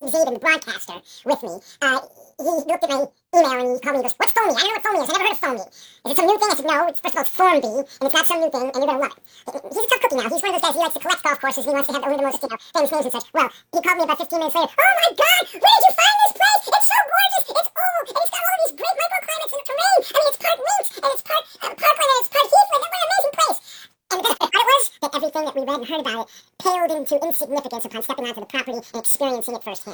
Zabin, the broadcaster, with me, he looked at my email and he called me and goes, "What's Foamy? I don't know what Foamy is. I never heard of Foamy. Is it some new thing?" I said, "No, first of all, it's Formby, and it's not some new thing, and you're going to love it." He's a tough cookie now. He's one of those guys, he likes to collect golf courses, and he wants to have only the most, famous names and such. Well, he called me about 15 minutes later. "Oh my God, where did you find this place? It's so gorgeous. It's old, and it's got all of these great microclimates and terrain. I mean, it's part mint, and it's part parkland, and it's part heathland. What an amazing place." And the best part was that everything that we read and heard about it paled into insignificance upon stepping onto the property and experiencing it firsthand.